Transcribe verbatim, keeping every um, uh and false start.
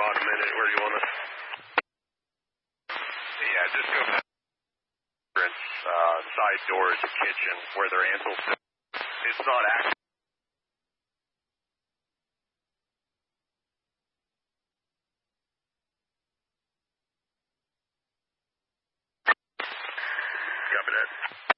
about a minute. Where do you want us? Yeah, just go past the entrance, uh, side door is the kitchen where their Ansel sits. It's not active. Copy that.